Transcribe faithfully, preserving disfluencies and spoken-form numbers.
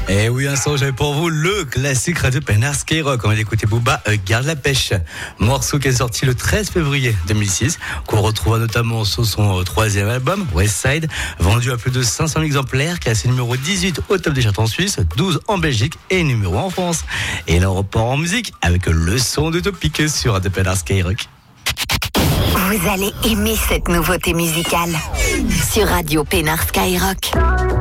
Et oui, un son, j'avais pour vous le classique Radio Pénard Skyrock. On va écouter Booba, euh, Garde la pêche. Morceau qui est sorti le treize février deux mille six, qu'on retrouve notamment sur son euh, troisième album, Westside, vendu à plus de cinq cents mille exemplaires, classé numéro dix-huit au top des charts en Suisse, douze en Belgique et numéro en France. Et là, on repart en musique avec le son de Topic sur Radio Pénard Skyrock. Vous allez aimer cette nouveauté musicale sur Radio Pénard Skyrock.